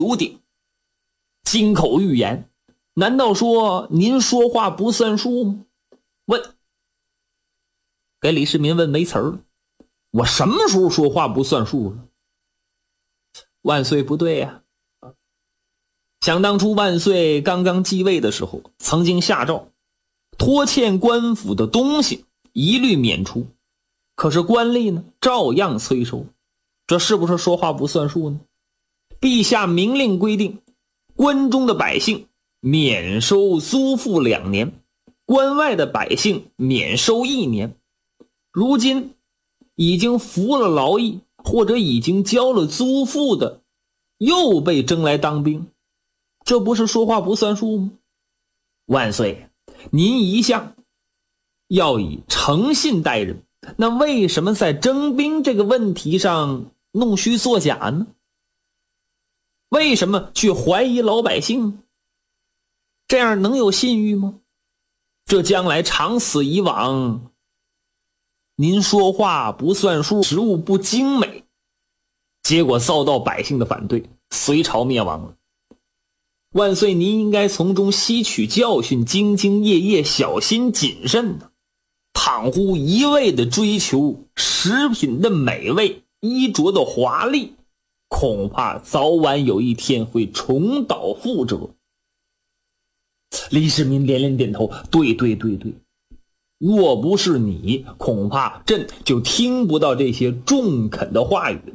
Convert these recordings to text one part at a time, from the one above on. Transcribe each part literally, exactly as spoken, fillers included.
炉鼎，金口玉言，难道说您说话不算数吗？问，给李世民问没词儿了，我什么时候说话不算数了？万岁不对呀、啊！想当初万岁刚刚继位的时候，曾经下诏拖欠官府的东西一律免除，可是官吏呢照样催收，这是不是说话不算数呢？陛下明令规定，关中的百姓免收租赋两年，关外的百姓免收一年。如今已经服了劳役或者已经交了租赋的，又被征来当兵，这不是说话不算数吗？万岁，您一向要以诚信待人，那为什么在征兵这个问题上弄虚作假呢？为什么去怀疑老百姓？这样能有信誉吗？这将来长此以往，您说话不算数，实务不精美，结果遭到百姓的反对，隋朝灭亡了。万岁，您应该从中吸取教训，兢兢业业，小心谨慎的。倘乎一味的追求食品的美味，衣着的华丽，恐怕早晚有一天会重蹈覆辙。李世民连连点头，对对对对，若不是你，恐怕朕就听不到这些中肯的话语了。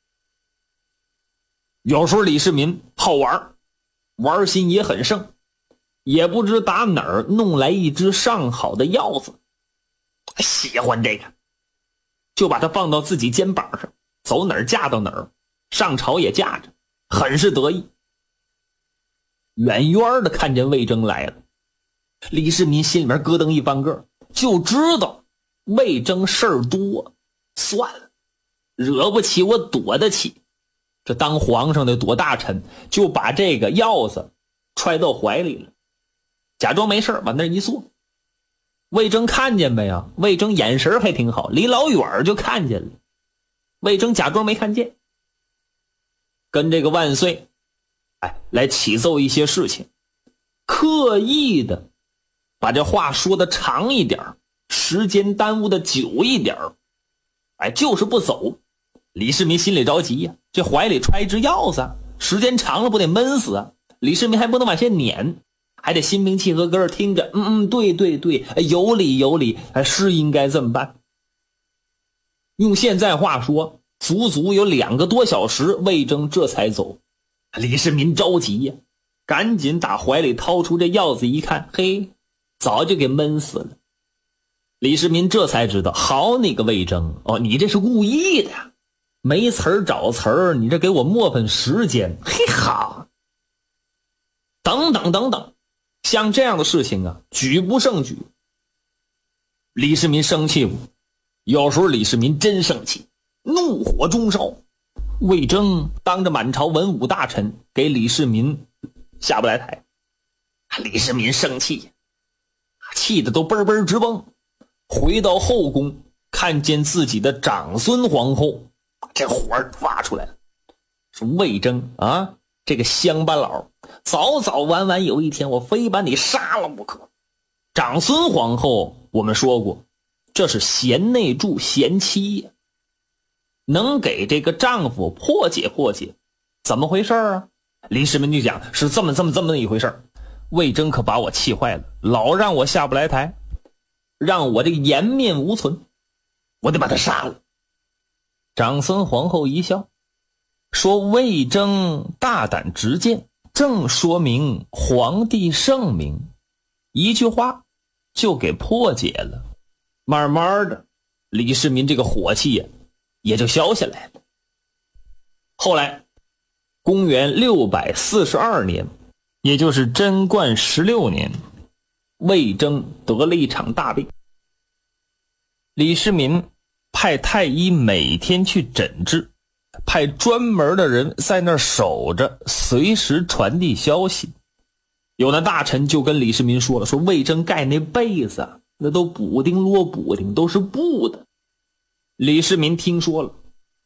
有时候李世民好玩，玩心也很盛，也不知打哪儿弄来一只上好的鹞子，喜欢这个，就把它放到自己肩膀上，走哪儿架到哪儿，上朝也架着，很是得意。远远的看见魏征来了，李世民心里面咯噔一翻个，就知道魏征事儿多，算了，惹不起我躲得起。这当皇上的躲大臣，就把这个鹞子揣到怀里了，假装没事往那一坐。魏征看见没有？魏征眼神还挺好，离老远就看见了。魏征假装没看见，跟这个万岁哎，来启奏一些事情，刻意的把这话说的长一点，时间耽误的久一点，哎，就是不走。李世民心里着急呀、啊，这怀里揣一只鹞子，时间长了不得闷死啊！李世民还不能往下撵，还得心平气和搁这听着，嗯嗯，对对对，有理有理，是应该这么办。用现在话说，足足有两个多小时，魏征这才走。李世民着急呀、啊，赶紧打怀里掏出这鹞子一看，嘿，早就给闷死了。李世民这才知道，好你个魏征，哦，你这是故意的，没词儿找词儿，你这给我磨粉时间，嘿好。等等等等，像这样的事情啊，举不胜举。李世民生气不？有时候李世民真生气，怒火中烧。魏征当着满朝文武大臣给李世民下不来台，李世民生气，气得都嘣嘣直蹦。回到后宫，看见自己的长孙皇后，这火发出来了，说魏征啊，这个乡巴佬，早早晚晚有一天我非把你杀了不可。长孙皇后我们说过，这是贤内助贤妻呀，能给这个丈夫破解破解，怎么回事啊？李世民就讲是这么这么这么一回事。魏征可把我气坏了，老让我下不来台，让我这个颜面无存，我得把他杀了。长孙皇后一笑，说魏征大胆直谏，正说明皇帝圣明，一句话就给破解了。慢慢的，李世民这个火气呀、啊也就消下来了。后来公元六百四十二年，也就是贞观十六年，魏征得了一场大病。李世民派太医每天去诊治，派专门的人在那儿守着，随时传递消息。有的大臣就跟李世民说了，说魏征盖那被子那都补丁摞补丁，都是布的。李世民听说了，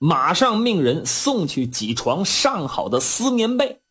马上命人送去几床上好的丝棉被，